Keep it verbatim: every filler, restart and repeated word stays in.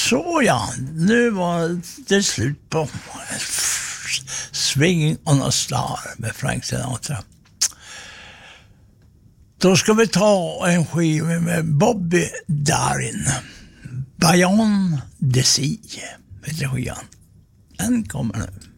Så ja, nu var det slut på Swinging on a Star med Frank Sinatra. Då ska vi ta en skiva med Bobby Darin. Beyond the Sea heter skivan. Den kommer nu.